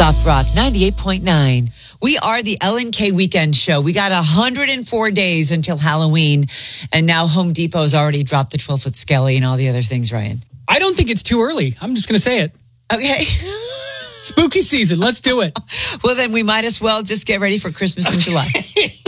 Soft Rock 98.9. We are the LNK Weekend Show. We got 104 days until Halloween, and now Home Depot has already dropped the 12-foot skelly and all the other things, Ryan. I don't think it's too early. I'm just going to say it. Okay. Spooky season. Let's do it. Well, then we might as well just get ready for Christmas in July.